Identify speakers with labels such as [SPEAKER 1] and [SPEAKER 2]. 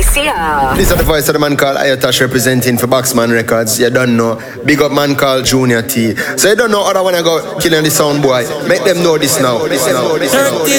[SPEAKER 1] Garcia.
[SPEAKER 2] This is the voice of the man called Ayotash representing for Boxman Records. You don't know. Big up man called Junior T. So you don't know other one I go killing the sound boy. Make them know this now.